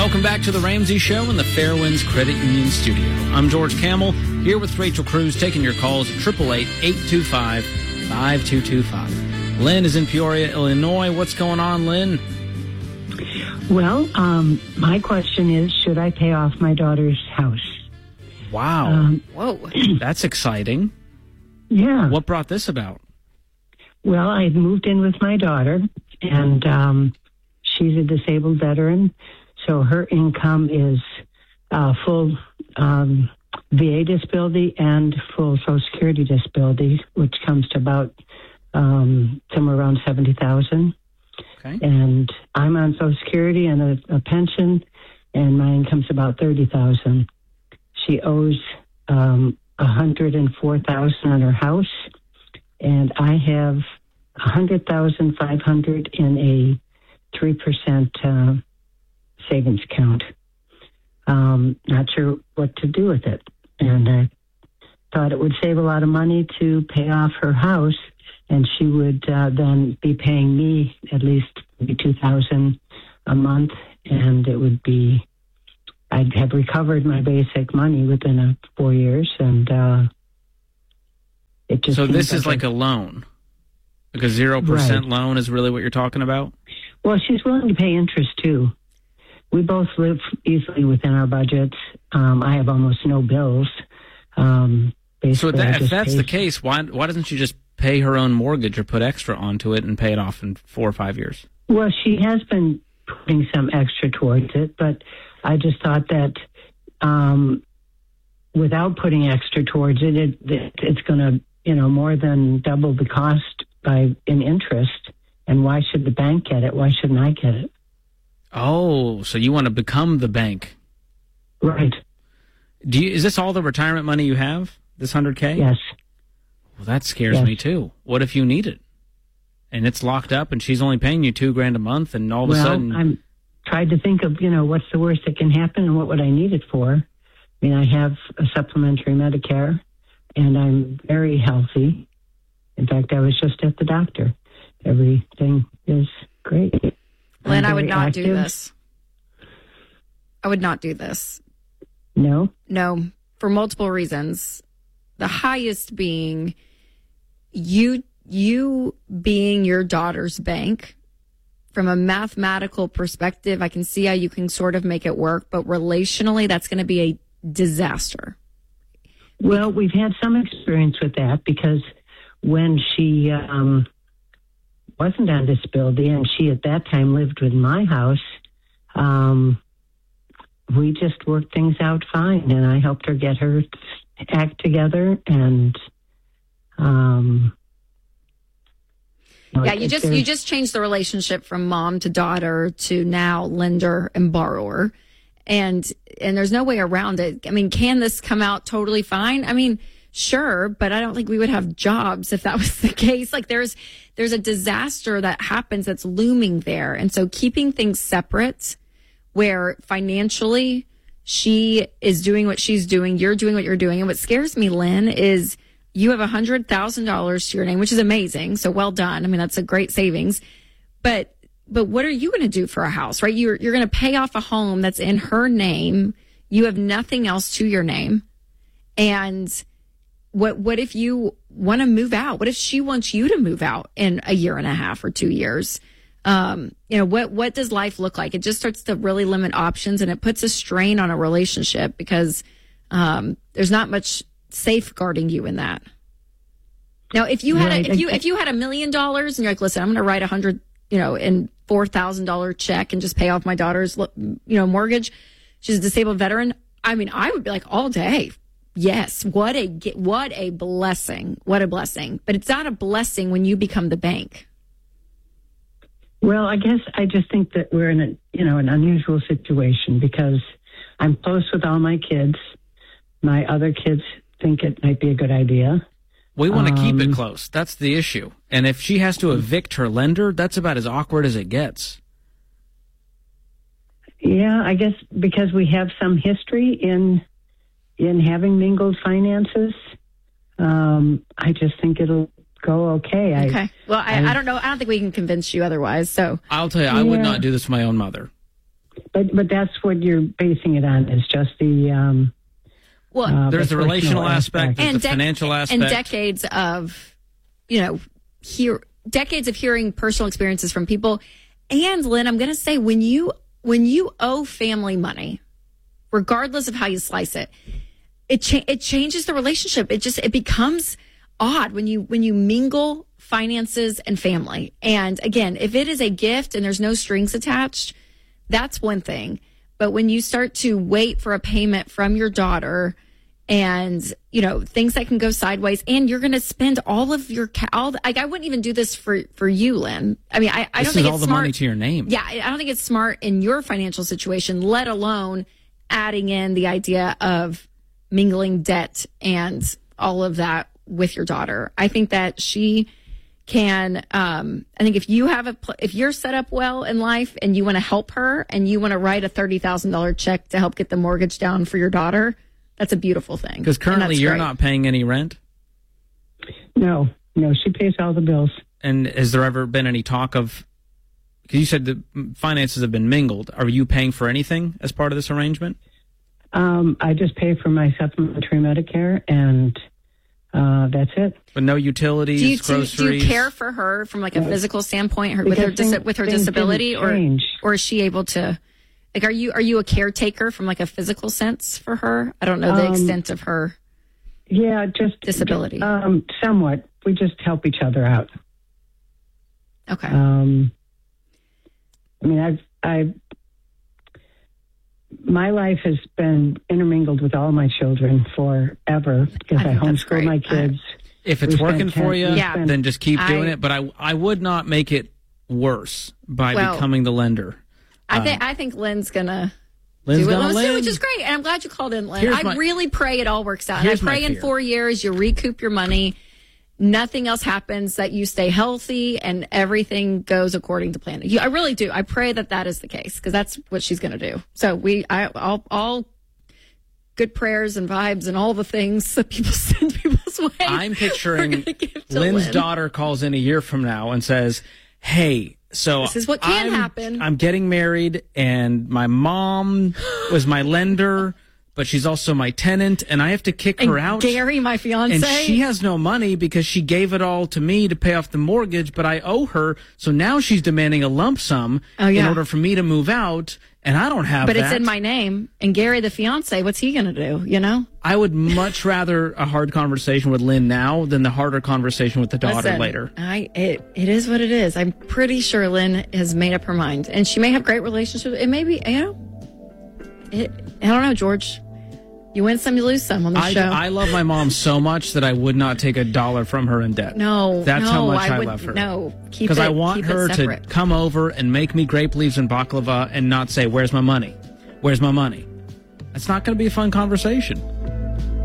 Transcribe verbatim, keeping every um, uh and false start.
Welcome back to the Ramsey Show in the Fairwinds Credit Union studio. I'm George Camel, here with Rachel Cruz, taking your calls at eight eight eight, eight two five, five two two five. Lynn is in Peoria, Illinois. What's going on, Lynn? Well, um, my question is, should I pay off my daughter's house? Wow. Um, Whoa. That's exciting. Yeah. What brought this about? Well, I had moved in with my daughter, and um, she's a disabled veteran, so her income is uh, full um, V A disability and full Social Security disability, which comes to about um, somewhere around seventy thousand dollars. Okay. And I'm on Social Security and a, a pension, and my income's about thirty thousand dollars. She owes um, one hundred four thousand dollars on her house, and I have one hundred thousand five hundred dollars in a three percent uh, savings account. Um, not sure what to do with it. And I thought it would save a lot of money to pay off her house, and she would uh, then be paying me at least two thousand dollars a month, and it would be, I'd have recovered my basic money within a, four years, and uh, it just... So this is like like a loan? Like a zero percent Right. loan is really what you're talking about? Well, she's willing to pay interest, too. We both live easily within our budgets. Um, I have almost no bills. Um, So basically, I that, if just that's pay- the case, why why doesn't she just pay her own mortgage or put extra onto it and pay it off in four or five years? Well, she has been putting some extra towards it, but I just thought that um, without putting extra towards it, it, it it's going to, you know, more than double the cost by in interest. And why should the bank get it? Why shouldn't I get it? Oh, so you want to become the bank? Right. Do you, is this all the retirement money you have? This one hundred K? Yes. Well, that scares Yes. me too. What if you need it, and it's locked up, and she's only paying you two grand a month, and all of well, a sudden, I'm tried to think of, you know, what's the worst that can happen and what would I need it for? I mean, I have a supplementary Medicare, and I'm very healthy. In fact, I was just at the doctor. Everything is great. Lynn, I'm I would very not do active. this. I would not do this. No? No, for multiple reasons. The highest being you you being your daughter's bank. From a mathematical perspective, I can see how you can sort of make it work, but relationally, that's going to be a disaster. Well, we've had some experience with that because when she um, wasn't on disability and she at that time lived with my house, um, we just worked things out fine, and I helped her get her act together. And um, Yeah, you just you just changed the relationship from mom to daughter to now lender and borrower. And and there's no way around it. I mean, can this come out totally fine? I mean, sure, but I don't think we would have jobs if that was the case. Like there's there's a disaster that happens that's looming there. And so keeping things separate where financially she is doing what she's doing, you're doing what you're doing. And what scares me, Lynn, is you have one hundred thousand dollars to your name, which is amazing. So well done. I mean, that's a great savings. But but what are you going to do for a house, right? You're you're going to pay off a home that's in her name. You have nothing else to your name. And what what if you want to move out? What if she wants you to move out in a year and a half or two years? Um, you know, what what does life look like? It just starts to really limit options, and it puts a strain on a relationship because um, there's not much safeguarding you in that. Now, if you had Right. a, if you if you had a million dollars and you're like, listen, I'm going to write a hundred, you know, in four thousand dollar check and just pay off my daughter's, you know, mortgage. She's a disabled veteran. I mean, I would be like all day. Yes, what a what a blessing, what a blessing. But it's not a blessing when you become the bank. Well, I guess I just think that we're in a, you know, an unusual situation because I'm close with all my kids. My other kids think it might be a good idea. we want to um, keep it close. That's the issue. And if she has to evict her lender, that's about as awkward as it gets. Yeah, I guess because we have some history in in having mingled finances. Um, I just think it'll go okay. I, Okay. Well, I, I- I don't know. I don't think we can convince you otherwise. So I'll tell you, I would Yeah. not do this to my own mother. but but that's what you're basing it on, is just the um, well, uh, there's the relational aspect, aspect. there's and the dec- financial aspect, and decades of, you know, hear decades of hearing personal experiences from people. And Lynn, I'm going to say, when you when you owe family money, regardless of how you slice it, it cha- it changes the relationship. It just it becomes odd when you when you mingle finances and family. And again, if it is a gift and there's no strings attached, that's one thing. But when you start to wait for a payment from your daughter, and you know things that can go sideways, and you're going to spend all of your ca- all the, like I wouldn't even do this for for you, Lynn. I mean, I, I this don't think is all it's the smart. money to your name. Yeah, I don't think it's smart in your financial situation, let alone adding in the idea of mingling debt and all of that with your daughter. I think that she can, um, I think if you have a, pl- if you're set up well in life and you want to help her and you want to write a thirty thousand dollars check to help get the mortgage down for your daughter, that's a beautiful thing. Because currently you're great. not paying any rent? No, no, she pays all the bills. And has there ever been any talk of, because you said the finances have been mingled, are you paying for anything as part of this arrangement? Um, I just pay for my supplementary Medicare, and uh, that's it. But no utilities, do you, do, groceries? do you care for her from like a physical standpoint, her, with Because her dis- things- with her things disability, didn't or change. or is she able to? Like, are you are you a caretaker from like a physical sense for her? I don't know the Um, extent of her Yeah, just disability. Um, somewhat. We just help each other out. Okay. Um, I mean, I've, I've, my life has been intermingled with all my children forever because I I, think that's homeschool great. my kids. If it's We spent working for ten- you, we Yeah. spent- then just keep doing I- it. But I, I would not make it worse by Well, becoming the lender. I think I think Lynn's gonna Lynn's do what gonna Lynn's doing, lend. which is great. And I'm glad you called in, Lynn. Here's I my- really pray it all works out. And I Here's my pray in fear. four years you recoup your money, nothing else happens, that you stay healthy, and everything goes according to plan. You, I really do. I pray that that is the case, because that's what she's going to do. So we, I, all, all good prayers and vibes and all the things that people send people's way. I'm we're picturing gonna give to Lynn's Lynn. daughter calls in a year from now and says, hey, so This is what can I'm, happen. I'm getting married, and my mom was my lender, but she's also my tenant, and I have to kick And her out. Gary, my fiance, And she has no money because she gave it all to me to pay off the mortgage, but I owe her. So now she's demanding a lump sum Oh, yeah. in order for me to move out, and I don't have but that. it's in my name. And Gary, the fiance, what's he going to do? You know? I would much rather a hard conversation with Lynn now than the harder conversation with the daughter Listen, later. I it, it is what it is. I'm pretty sure Lynn has made up her mind, and she may have great relationships. It may be, you know, it, I don't know, George. You win some, you lose some on the I, show. I love my mom so much that I would not take a dollar from her in debt. no, That's no, how much I, would, love her. No, keep Because it. I want keep her it to separate. come over and make me grape leaves and baklava and not say, "Where's my money? Where's my money?" It's not going to be a fun conversation.